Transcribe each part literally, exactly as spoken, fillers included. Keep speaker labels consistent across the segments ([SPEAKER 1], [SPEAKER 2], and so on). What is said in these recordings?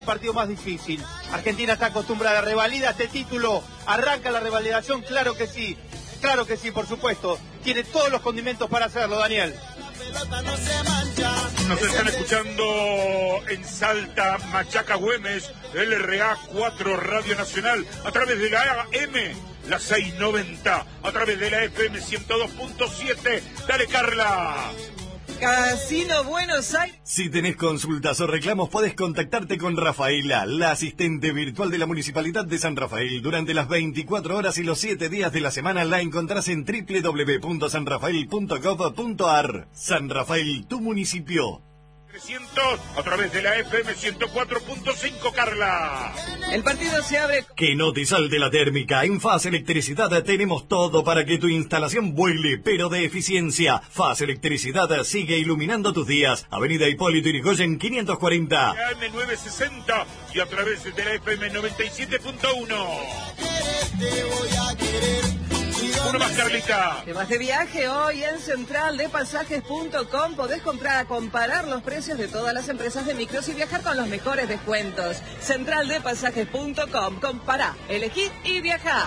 [SPEAKER 1] Partido más difícil. Argentina está acostumbrada, revalida este título, arranca la revalidación, claro que sí, claro que sí, por supuesto. Tiene todos los condimentos para hacerlo, Daniel.
[SPEAKER 2] Nos están escuchando en Salta, Machaca, Güemes, L R A cuatro Radio Nacional, a través de la A M, la seiscientos noventa, a través de la F M ciento dos punto siete. Dale, Carla.
[SPEAKER 3] Casino Buenos Aires.
[SPEAKER 4] Si tenés consultas o reclamos, podés contactarte con Rafaela, la asistente virtual de la Municipalidad de San Rafael. Durante las veinticuatro horas y los siete días de la semana la encontrás en doble u doble u doble u punto san rafael punto gov punto a r. San Rafael, tu municipio.
[SPEAKER 2] trescientos a través de la F M ciento cuatro punto cinco, Carla.
[SPEAKER 3] El partido se abre.
[SPEAKER 4] Que no te salte la térmica. En F A S Electricidad tenemos todo para que tu instalación vuele, pero de eficiencia. F A S Electricidad sigue iluminando tus días. Avenida Hipólito Yrigoyen quinientos cuarenta.
[SPEAKER 2] A M novecientos sesenta y a través de la F M noventa y siete punto uno. Uno más, Carlita.
[SPEAKER 3] Te vas de viaje hoy en central de pasajes punto com. Podés comprar, comparar los precios de todas las empresas de micros y viajar con los mejores descuentos. central de pasajes punto com. Compará, elegí y viajá.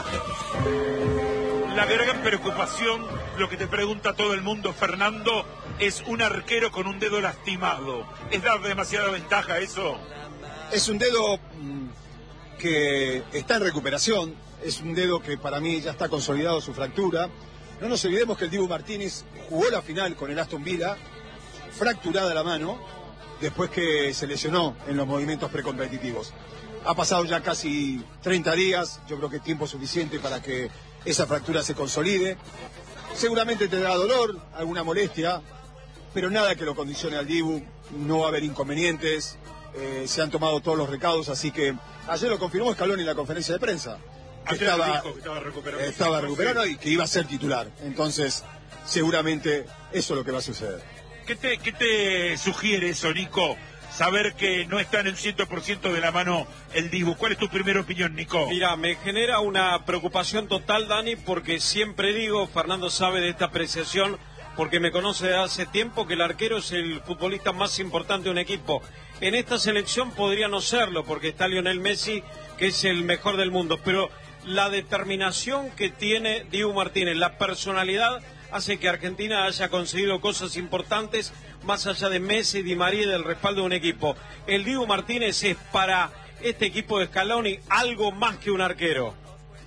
[SPEAKER 2] La gran preocupación, lo que te pregunta todo el mundo, Fernando, es un arquero con un dedo lastimado. ¿Es dar demasiada ventaja eso?
[SPEAKER 5] Es un dedo que está en recuperación. Es un dedo que para mí ya está consolidado su fractura. No nos olvidemos que el Dibu Martínez jugó la final con el Aston Villa, fracturada la mano, después que se lesionó en los movimientos precompetitivos. Ha pasado ya casi treinta días, yo creo que es tiempo suficiente para que esa fractura se consolide. Seguramente tendrá dolor, alguna molestia, pero nada que lo condicione al Dibu, no va a haber inconvenientes, eh, se han tomado todos los recaudos, así que ayer lo confirmó Scaloni en la conferencia de prensa. Que estaba,
[SPEAKER 2] dijo que estaba recuperado,
[SPEAKER 5] estaba recuperado y que iba a ser titular. Entonces, seguramente eso es lo que va a suceder.
[SPEAKER 2] ¿Qué te, qué te sugiere eso, Nico? Saber que no está en el cien por ciento de la mano el Dibu. ¿Cuál es tu primera opinión, Nico?
[SPEAKER 6] Mira, me genera una preocupación total, Dani, porque siempre digo, Fernando sabe de esta apreciación, porque me conoce de hace tiempo, que el arquero es el futbolista más importante de un equipo. En esta selección podría no serlo, porque está Lionel Messi, que es el mejor del mundo, pero la determinación que tiene Dibu Martínez, la personalidad, hace que Argentina haya conseguido cosas importantes más allá de Messi, Di María y del respaldo de un equipo. El Dibu Martínez es para este equipo de Scaloni algo más que un arquero.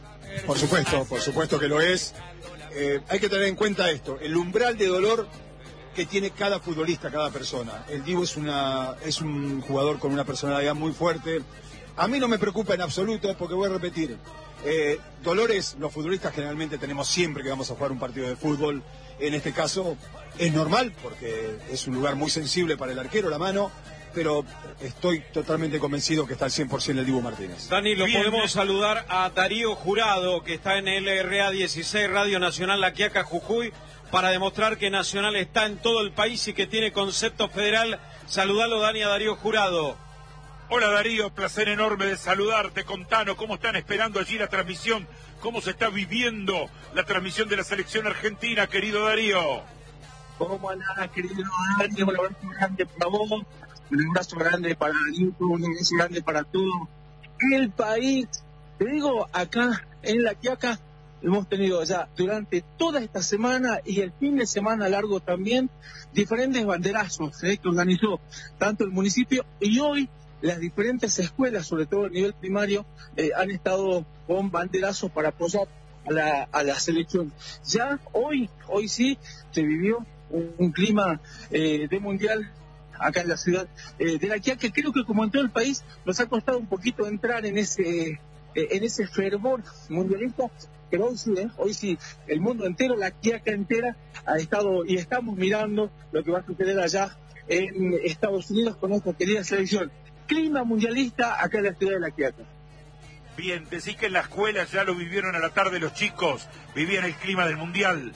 [SPEAKER 5] Por supuesto, por supuesto que lo es. Eh, hay que tener en cuenta esto, el umbral de dolor que tiene cada futbolista, cada persona. El Dibu es, una, es un jugador con una personalidad muy fuerte. A mí no me preocupa en absoluto, porque voy a repetir, eh, dolores los futbolistas generalmente tenemos siempre que vamos a jugar un partido de fútbol. En este caso es normal, porque es un lugar muy sensible para el arquero, la mano, pero estoy totalmente convencido que está al cien por ciento el Dibu Martínez.
[SPEAKER 6] Dani, lo
[SPEAKER 2] Bien.
[SPEAKER 6] podemos saludar a Darío Jurado, que está en L R A dieciséis, Radio Nacional La Quiaca, Jujuy, para demostrar que Nacional está en todo el país y que tiene concepto federal. Saludalo, Dani, a Darío Jurado.
[SPEAKER 2] Hola, Darío, placer enorme de saludarte. Contanos cómo están esperando allí la transmisión, cómo se está viviendo la transmisión de la selección argentina, querido Darío.
[SPEAKER 7] ¿Cómo andás, querido Dani? Un abrazo grande para vos, un abrazo grande para Nico, un abrazo grande para todo el país. Te digo, acá en La Quiaca hemos tenido ya durante toda esta semana y el fin de semana largo también diferentes banderazos eh, que organizó tanto el municipio, y hoy las diferentes escuelas, sobre todo a nivel primario, eh, han estado con banderazos para apoyar a la, a la selección. Ya hoy, hoy sí, se vivió un, un clima eh, de mundial acá en la ciudad eh, de La Quiaca, que creo que como en todo el país nos ha costado un poquito entrar en ese, eh, en ese fervor mundialista, pero hoy sí, ¿eh? hoy sí, el mundo entero, La Quiaca entera, ha estado y estamos mirando lo que va a suceder allá en Estados Unidos con nuestra querida selección. Clima mundialista acá en la ciudad de La Quiaca.
[SPEAKER 2] Bien, decís que en la escuela ya lo vivieron a la tarde los chicos, vivían el clima del mundial.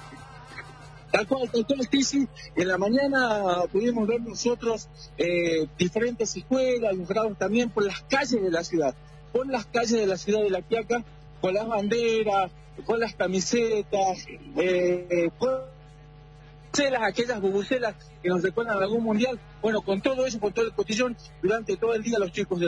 [SPEAKER 7] Tal cual, tal cual, sí, sí. En la mañana pudimos ver nosotros eh, diferentes escuelas, los grados también por las calles de la ciudad, por las calles de la ciudad de La Quiaca, con las banderas, con las camisetas, eh, con bubucelas, aquellas bubucelas que nos recuerdan a algún mundial. Bueno, con todo eso, con todo el cotillón, durante todo el día los chicos de